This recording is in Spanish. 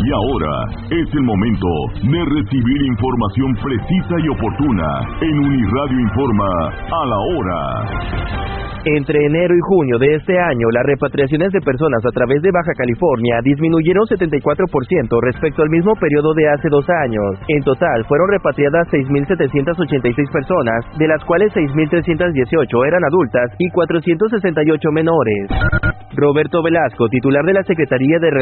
Y ahora es el momento de recibir información precisa y oportuna en Uniradio Informa a la hora. Entre enero y junio de este año, las repatriaciones de personas a través de Baja California disminuyeron 74% respecto al mismo periodo de hace 2 años. En total, fueron repatriadas 6.786 personas, de las cuales 6.318 eran adultas y 468 menores. Roberto Velasco, titular de la Secretaría de